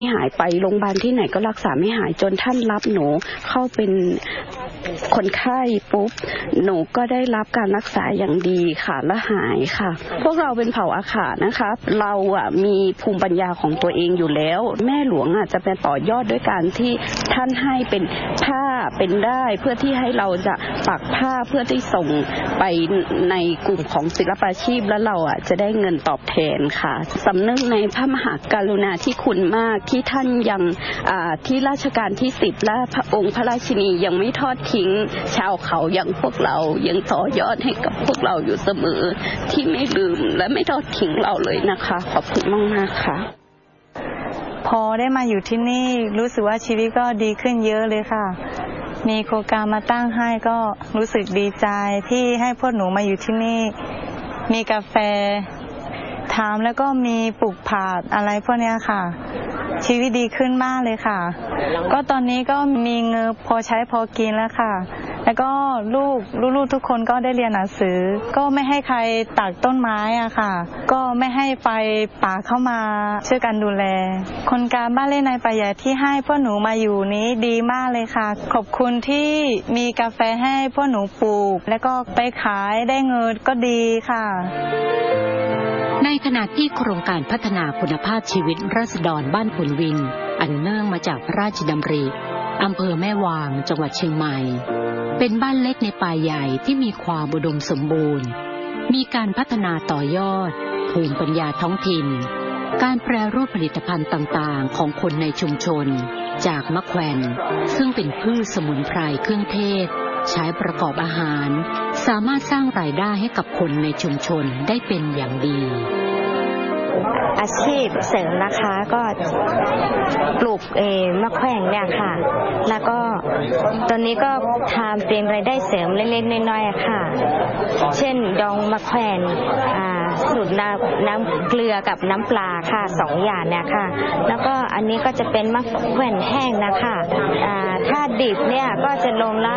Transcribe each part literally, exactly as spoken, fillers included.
หายไปโรงพยาบาลที่ไหนก็รักษาไม่หายจนท่านรับหนูเข้าเป็นคนไข้ปุ๊บหนูก็ได้รับการรักษาอย่างดีค่ะและหายค่ะพวกเราเป็นเผ่าอาขานะคะเราอ่ะมีภูมิปัญญาของตัวเองอยู่แล้วแม่หลวงอ่ะจะเป็นต่อยอดด้วยการที่ท่านให้เป็นผ้าเป็นได้เพื่อที่ให้เราจะปักผ้าเพื่อที่ส่งไปในกลุ่มของศิลปาชีพและเราอ่ะจะได้เงินตอบแทนค่ะสำนึกในพระมหากรุณาธิคุณมากที่ท่านยังที่ราชการที่สิบและพระองค์พระราชินียังไม่ทอดทิ้งชาวเขาอย่างพวกเรายังต่อยอดให้กับพวกเราอยู่เสมอที่ไม่ลืมและไม่ทอดทิ้งเราเลยนะคะขอบคุณมากมากค่ะพอได้มาอยู่ที่นี่รู้สึกว่าชีวิตก็ดีขึ้นเยอะเลยค่ะมีโครงการมาตั้งให้ก็รู้สึกดีใจที่ให้พวกหนูมาอยู่ที่นี่มีกาแฟทำแล้วก็มีปลูกผักอะไรพวกนี้ค่ะชีวิตดีขึ้นมากเลยค่ะก็ตอนนี้ก็มีเงินพอใช้พอกินแล้วค่ะแล้วก็ลูกลูกๆทุกคนก็ได้เรียนหนังสือก็ไม่ให้ใครตัดต้นไม้อะค่ะก็ไม่ให้ไฟป่าเข้ามาช่วยกันดูแลคนการบ้านเล่นในป่าใหญ่ที่ให้พวกหนูมาอยู่นี้ดีมากเลยค่ะขอบคุณที่มีกาแฟให้พวกหนูปลูกแล้วก็ไปขายได้เงินก็ดีค่ะในขณะที่โครงการพัฒนาคุณภาพชีวิตราษฎรบ้านผลวินอันเนื่องมาจากพระราชดำริอำเภอแม่วางจังหวัดเชียงใหม่เป็นบ้านเล็กในป่าใหญ่ที่มีความอุดมสมบูรณ์มีการพัฒนาต่อยอดภูมิปัญญาท้องถิ่นการแปรรูปผลิตภัณฑ์ต่างๆของคนในชุมชนจากมะแขวนซึ่งเป็นพืชสมุนไพรเครื่องเทศใช้ประกอบอาหารสามารถสร้างรายได้ให้กับคนในชุมชนได้เป็นอย่างดีอาชีพเสริมนะคะก็ปลูกเอมะแขวนเนี่ยค่ะแล้วก็ตอนนี้ก็ทำเป็นรายได้เสริมเล็กๆน้อยๆค่ะเช่นดองมะแขวนสูตรน้ำน้ำเกลือกับน้ำปลาค่ะสองอย่างเนี่ยค่ะแล้วก็อันนี้ก็จะเป็นมะแขวนแห้งนะคะถ้าดิบเนี่ยก็จะโลละ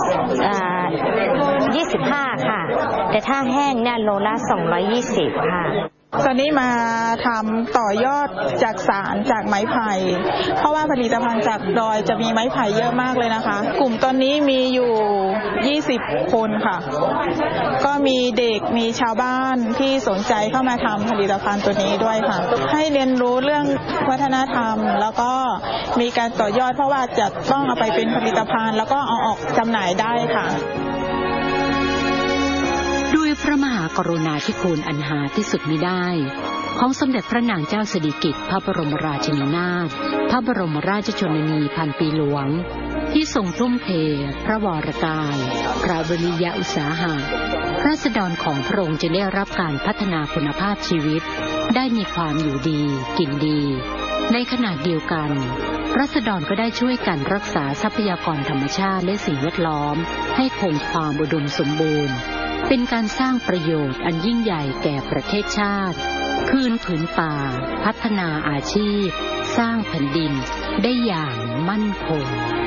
ยี่สิบห้าค่ะแต่ถ้าแห้งเนี่ยโลละสองร้อยยี่สิบค่ะตอนนี้มาทำต่อยอดจากสารจากไม้ไผ่เพราะว่าผลิตภัณฑ์จากดอยจะมีไม้ไผ่เยอะมากเลยนะคะกลุ่มตอนนี้มีอยู่ยี่สิบคนค่ะก็มีเด็กมีชาวบ้านที่สนใจเข้ามาทำผลิตภัณฑ์ตัวนี้ด้วยค่ะให้เรียนรู้เรื่องวัฒนธรรมแล้วก็มีการต่อยอดเพราะว่าจะต้องเอาไปเป็นผลิตภัณฑ์แล้วก็เอาออกจำหน่ายได้ค่ะด้วยพระมหากรุณาธิคุณอันหาที่สุดมิได้ของสมเด็จพระนางเจ้าสิริกิติ์พระบรมราชินีนาถพระบรมราชชนนีพันปีหลวงที่ทรงทุ่มเทพระวรกายพระวิริยะอุตสาหะราษฎรของพระองค์จะได้รับการพัฒนาคุณภาพชีวิตได้มีความอยู่ดีกินดีในขณะเดียวกันราษฎรก็ได้ช่วยกันรักษาทรัพยากรธรรมชาติและสิ่งแวดล้อมให้คงความอุดมสมบูรณ์เป็นการสร้างประโยชน์อันยิ่งใหญ่แก่ประเทศชาติคืนผืนป่าพัฒนาอาชีพสร้างแผ่นดินได้อย่างมั่นคง